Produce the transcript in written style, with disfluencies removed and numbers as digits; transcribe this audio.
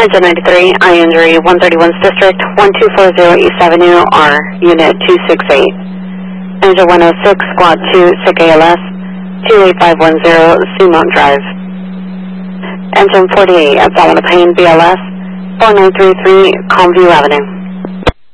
Engine 93, eye injury, 131st District, 1240 East Avenue, R, Unit 268. Engine 106, Squad 2, SIC ALS, 28510, Seamount Drive. Engine 48, Abdominal Pain, BLS, 4933, Calmview Avenue.